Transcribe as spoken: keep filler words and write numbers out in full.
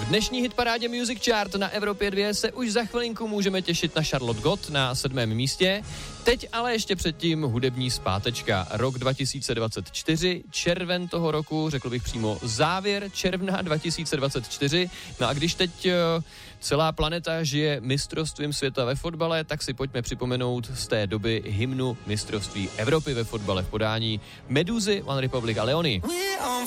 dnešní hitparádě Music Chart na Evropě dva se už za chvilinku můžeme těšit na Charlotte Gott na sedmém místě. Teď ale ještě předtím hudební zpátečka. Rok dva tisíce dvacet čtyři, červen toho roku, řekl bych přímo závěr června dva tisíce dvacet čtyři. No a když teď uh, celá planeta žije mistrovstvím světa ve fotbale, tak si pojďme připomenout z té doby hymnu mistrovství Evropy ve fotbale v podání Meduzy, One Republic a Leony.